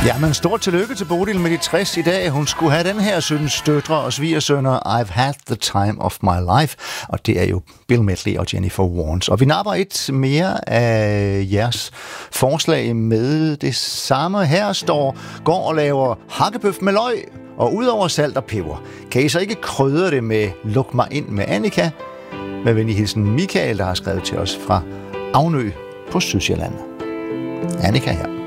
Ja, men stort tillykke til Bodil med de 60 i dag. Hun skulle have den her søns døtre og svigersønner I've had the time of my life. Og det er jo Bill Medley og Jennifer Warnes. Og vi napper et mere af jeres forslag med det samme. Her står, går og laver hakkebøf med løg og udover salt og peber. Kan I så ikke krydre det med luk mig ind med Annika? Med venlig hilsen Michael, der har skrevet til os fra Avnø på Sydsjælland. Annika her.